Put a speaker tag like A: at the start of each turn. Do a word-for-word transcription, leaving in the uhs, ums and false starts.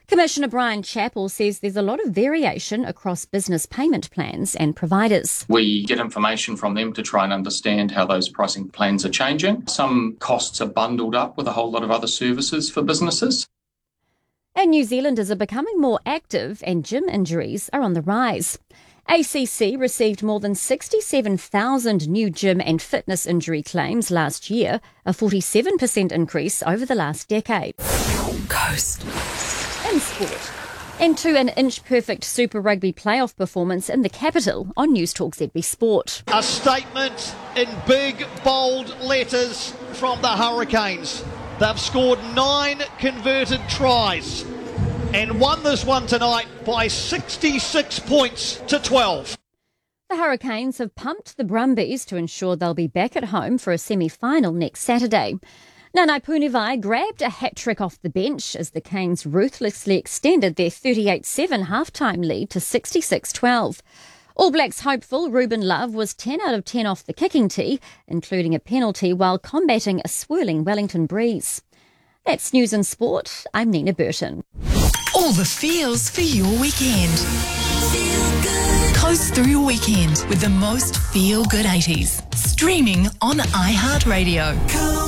A: Commissioner Brian Chappell says there's a lot of variation across business payment plans and providers.
B: We get information from them to try and understand how those pricing plans are changing. Some costs are bundled up with a whole lot of other services for businesses.
A: And New Zealanders are becoming more active and gym injuries are on the rise. A C C received more than sixty-seven thousand new gym and fitness injury claims last year, a forty-seven percent increase over the last decade.
C: Coast.
A: In sport. And to an inch-perfect Super Rugby playoff performance in the capital on News Talk Z B Sport.
D: A statement in big, bold letters from the Hurricanes. They've scored nine converted tries and won this one tonight by sixty-six points to twelve.
A: The Hurricanes have pumped the Brumbies to ensure they'll be back at home for a semi-final next Saturday. Nanai Punivai grabbed a hat-trick off the bench as the Canes ruthlessly extended their thirty-eight seven half-time lead to sixty-six twelve. All Blacks hopeful Ruben Love was ten out of ten off the kicking tee, including a penalty while combating a swirling Wellington breeze. That's News and Sport. I'm Nina Burton.
C: All the feels for your weekend. Feel good. Coast through your weekend with the most feel-good eighties. Streaming on iHeartRadio.